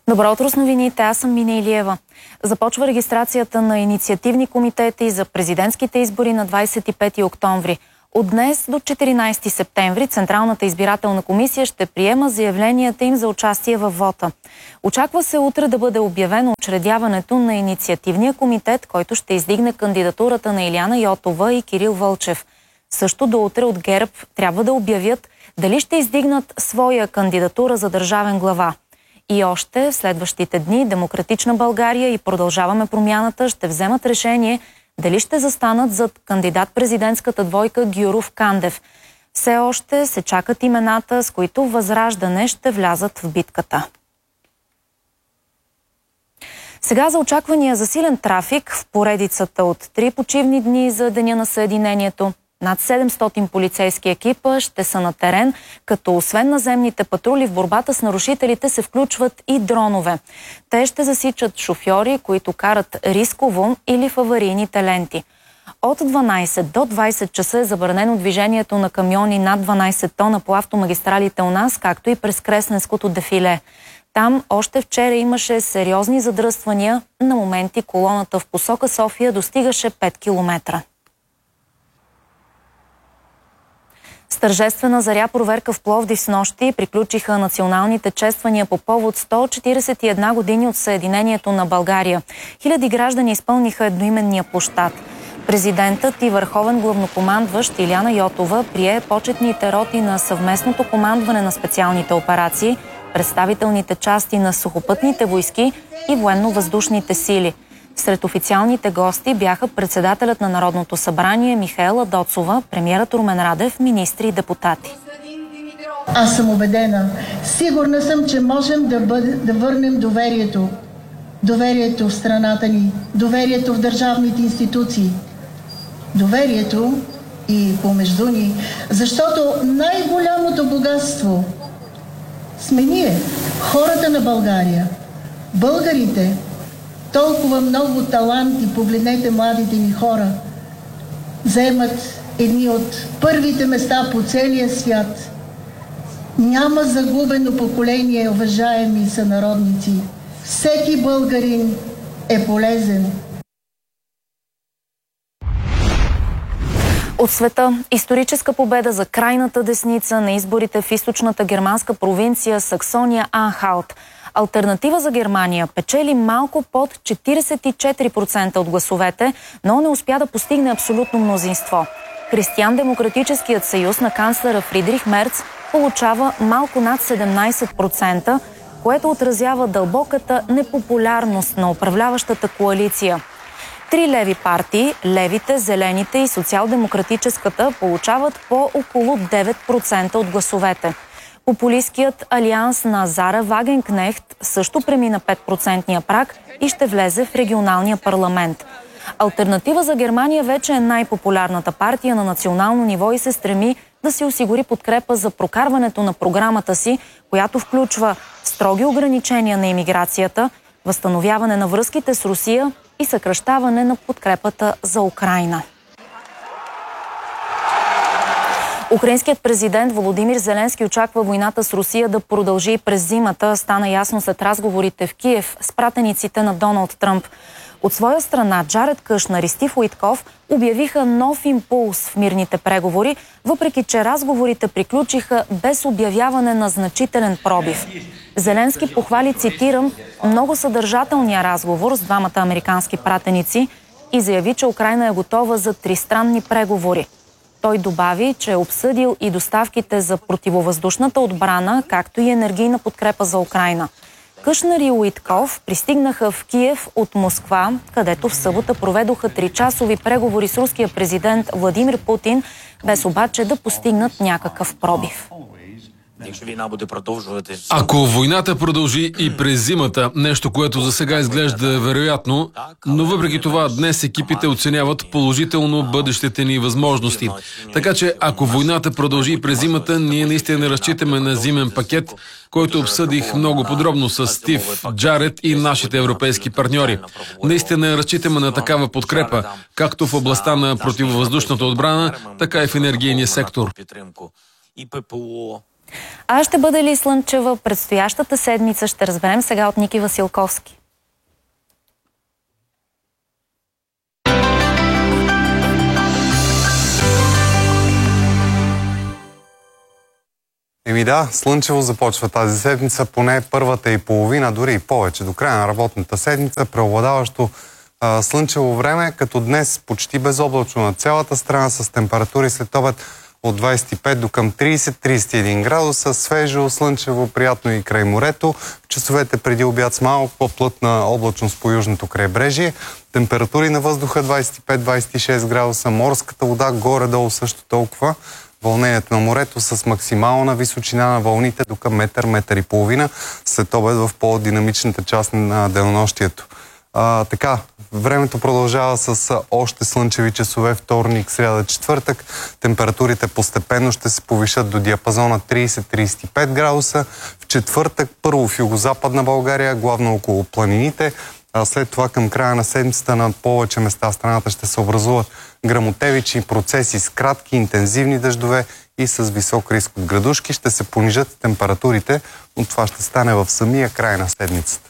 Добро утро с новините, аз съм Мина Илиева. Започва регистрацията на инициативни комитети за президентските избори на 25 октомври. От днес до 14 септември Централната избирателна комисия ще приема заявленията им за участие във вота. Очаква се утре да бъде обявено учредяването на инициативния комитет, който ще издигне кандидатурата на Илияна Йотова и Кирил Вълчев. Също до утре от ГЕРБ трябва да обявят дали ще издигнат своя кандидатура за държавен глава. И още в следващите дни Демократична България и Продължаваме промяната ще вземат решение дали ще застанат зад кандидат-президентската двойка Гюров-Кандев. Все още се чакат имената, с които Възраждане ще влязат в битката. Сега за очаквания засилен трафик в поредицата от 3 почивни дни за Деня на Съединението. Над 700 полицейски екипа ще са на терен, като освен наземните патрули в борбата с нарушителите се включват и дронове. Те ще засичат шофьори, които карат рисково или в аварийните ленти. От 12 до 20 часа е забранено движението на камиони над 12 тона по автомагистралите у нас, както и през Кресненското дефиле. Там още вчера имаше сериозни задръствания. На моменти колоната в посока София достигаше 5 км. С тържествена заря проверка в Пловдив снощи приключиха националните чествания по повод 141 години от Съединението на България. Хиляди граждани изпълниха едноименния площад. Президентът и върховен главнокомандващ Илияна Йотова прие почетните роти на съвместното командване на специалните операции, представителните части на сухопътните войски и военно-въздушните сили. Сред официалните гости бяха председателят на Народното събрание Михаела Доцова, премиерът Румен Радев, министри и депутати. Аз съм убедена, сигурна съм, че можем да върнем доверието. Доверието в страната ни, доверието в държавните институции, доверието и помежду ни, защото най-голямото богатство сме ние, хората на България, българите. Толкова много таланти, погледнете младите ни хора, заемат едни от първите места по целия свят. Няма загубено поколение, уважаеми сънародници. Всеки българин е полезен. От света историческа победа за крайната десница на изборите в източната германска провинция Саксония-Анхалт. Алтернатива за Германия печели малко под 44% от гласовете, но не успя да постигне абсолютно мнозинство. Християн-демократическият съюз на канцлера Фридрих Мерц получава малко над 17%, което отразява дълбоката непопулярност на управляващата коалиция. 3 леви партии, левите, зелените и социал-демократическата, получават по около 9% от гласовете. Популистският алианс на Зара Вагенкнехт също премина 5% праг и ще влезе в регионалния парламент. Алтернатива за Германия вече е най-популярната партия на национално ниво и се стреми да си осигури подкрепа за прокарването на програмата си, която включва строги ограничения на имиграцията, възстановяване на връзките с Русия и съкращаване на подкрепата за Украйна. Украинският президент Володимир Зеленски очаква войната с Русия да продължи през зимата. Стана ясно след разговорите в Киев с пратениците на Доналд Тръмп. От своя страна Джаред Кушнер и Стив Уитков обявиха нов импулс в мирните преговори, въпреки че разговорите приключиха без обявяване на значителен пробив. Зеленски похвали, цитирам, много съдържателния разговор с двамата американски пратеници и заяви, че Украйна е готова за тристранни преговори. Той добави, че е обсъдил и доставките за противовъздушната отбрана, както и енергийна подкрепа за Украйна. Кушнер и Уитков пристигнаха в Киев от Москва, където в събота проведоха 3-часови преговори с руския президент Владимир Путин, без обаче да постигнат някакъв пробив. Ако войната продължи и през зимата, нещо, което за сега изглежда вероятно, но въпреки това днес екипите оценяват положително бъдещите ни възможности. Така че ако войната продължи и през зимата, ние наистина разчитаме на зимен пакет, който обсъдих много подробно с Стив, Джаред и нашите европейски партньори. Наистина разчитаме на такава подкрепа, както в областта на противовъздушната отбрана, така и в енергийния сектор. А ще бъде ли слънчева предстоящата седмица, ще разберем сега от Ники Василковски. Слънчево започва тази седмица, поне първата и половина, дори и повече. До края на работната седмица преобладаващо слънчево време, като днес почти безоблачно на цялата страна, с температури след обед от 25 до към 30-31 градуса, свежо, слънчево, приятно и край морето. В часовете преди обяд с малко по-плътна облачност по южното крайбрежие. Температури на въздуха 25-26 градуса, морската вода горе-долу също толкова. Вълнението на морето с максимална височина на вълните до към метър и половина след обед в по-динамичната част на денонощието. Времето продължава с още слънчеви часове вторник, сряда, четвъртък. Температурите постепенно ще се повишат до диапазона 30-35 градуса. В четвъртък първо в югозападна България, главно около планините. След това към края на седмицата на повече места в страната ще се образуват гръмотевични процеси с кратки, интензивни дъждове и с висок риск от градушки. Ще се понижат температурите, но това ще стане в самия край на седмицата.